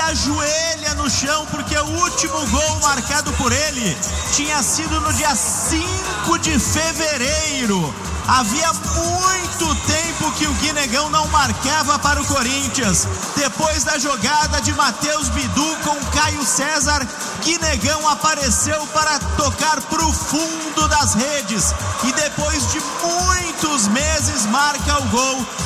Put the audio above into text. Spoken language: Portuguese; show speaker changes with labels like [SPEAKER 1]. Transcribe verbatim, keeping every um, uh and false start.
[SPEAKER 1] ajoelha no chão, porque o último gol marcado por ele tinha sido no dia cinco de fevereiro. Havia muito tempo que o Guinegão não marcava para o Corinthians. Depois da jogada de Matheus Bidu com Caio César, Guinegão apareceu para tocar para o fundo das redes. E depois de muitos meses marca o gol